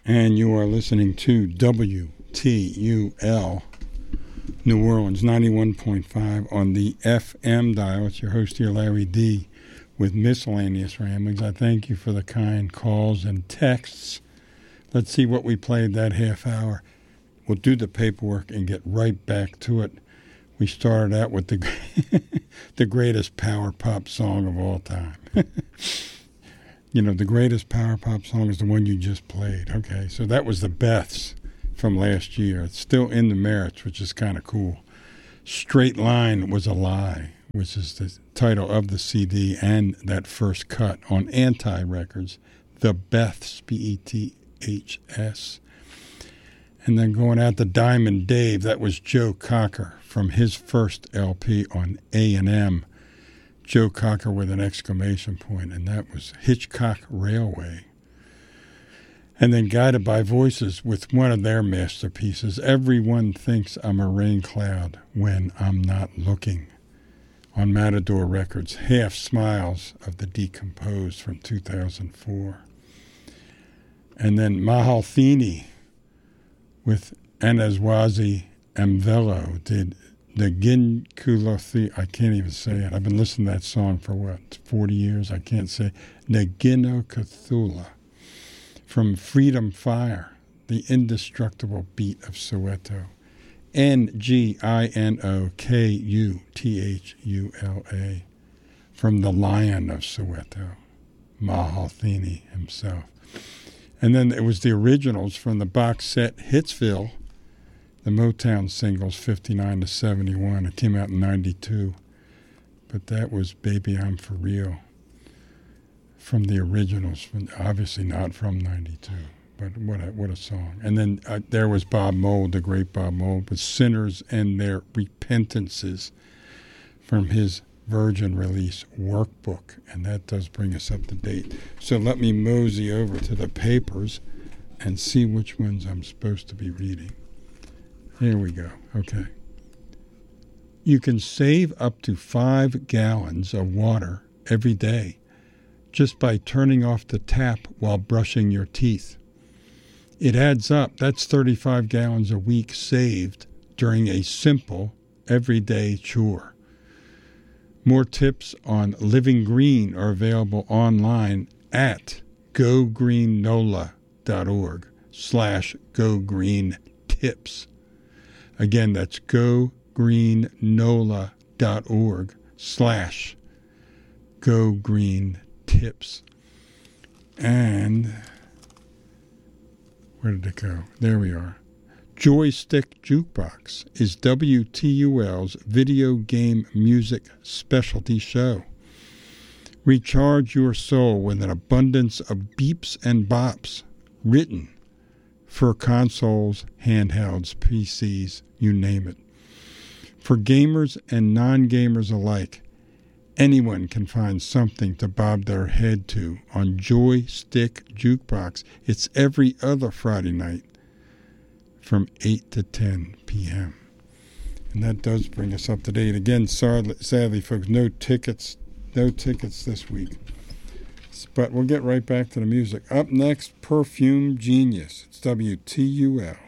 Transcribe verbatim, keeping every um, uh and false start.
And you are listening to W T U L New Orleans ninety-one point five on the F M dial. It's your host here, Larry D., with Miscellaneous Ramblings. I thank you for the kind calls and texts. Let's see what we played that half hour. We'll do the paperwork and get right back to it. We started out with the the greatest power pop song of all time. You know, the greatest power pop song is the one you just played. Okay, so that was the Beths from last year. It's still in the merits, which is kind of cool. Straight Line Was a Lie, which is the title of the C D and that first cut on Anti Records, the Beths, B E T H S. And then going out to Diamond Dave, that was Joe Cocker from his first L P on A and M. Joe Cocker with an exclamation point, and that was Hitchcock Railway. And then Guided by Voices with one of their masterpieces, Everyone Thinks I'm a Rain Cloud When I'm Not Looking, on Matador Records, Half Smiles of the Decomposed from two thousand four. And then Mahalthini with Anaswazi Amvelo did the Ginkulathi, I can't even say it. I've been listening to that song for, what, forty years? I can't say. Nagino Cthulhu from Freedom Fire, the indestructible beat of Soweto. N G I N O K U T H U L A from the Lion of Soweto, Mahalthini himself. And then it was the originals from the box set Hitsville, the Motown singles, fifty-nine to seventy-one. It came out in ninety-two. But that was Baby I'm For Real from the originals, obviously not from ninety-two. But what a, what a song. And then uh, there was Bob Mould, the great Bob Mould, with Sinners and Their Repentances from his Virgin release Workbook. And that does bring us up to date. So let me mosey over to the papers and see which ones I'm supposed to be reading. Here we go. Okay. You can save up to five gallons of water every day just by turning off the tap while brushing your teeth. It adds up. That's thirty-five gallons a week saved during a simple, everyday chore. More tips on living green are available online at gogreennola.org slash gogreentips. Again, that's gogreennola.org slash gogreentips. And where did it go? There we are. Joystick Jukebox is W T U L's video game music specialty show. Recharge your soul with an abundance of beeps and bops written for consoles, handhelds, P Cs, you name it. For gamers and non-gamers alike, anyone can find something to bob their head to on Joystick Jukebox. It's every other Friday night from eight to ten p.m. And that does bring us up to date. Again, sadly, sadly, folks, no tickets, no tickets this week. But we'll get right back to the music. Up next, Perfume Genius. It's W T U L.